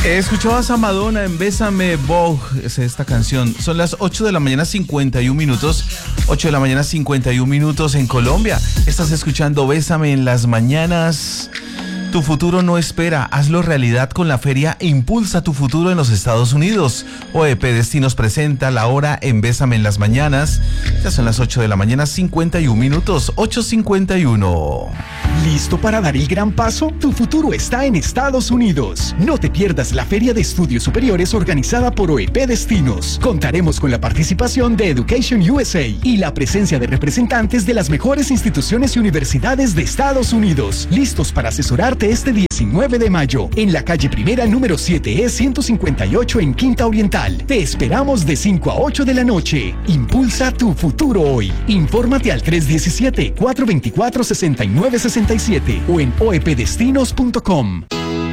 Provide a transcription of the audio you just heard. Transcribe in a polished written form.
Escuchabas a Madonna en Bésame Vogue, es esta canción. Son las 8 de la mañana 51 minutos, 8 de la mañana 51 minutos en Colombia. Estás escuchando Bésame en las mañanas. Tu futuro no espera, hazlo realidad con la feria Impulsa tu futuro en los Estados Unidos. OEP Destinos presenta la hora en Bésame en las mañanas. Ya son las 8 de la mañana 51 minutos, 8:51. ¿Listo para dar el gran paso? Tu futuro está en Estados Unidos. No te pierdas la Feria de Estudios Superiores organizada por OEP Destinos. Contaremos con la participación de Education USA y la presencia de representantes de las mejores instituciones y universidades de Estados Unidos. Listos para asesorarte este 19 de mayo en la calle Primera número 7E 158 en Quinta Oriental. Te esperamos de 5 a 8 de la noche. Impulsa tu futuro hoy. Infórmate al 317-424-6967 o en oepdestinos.com.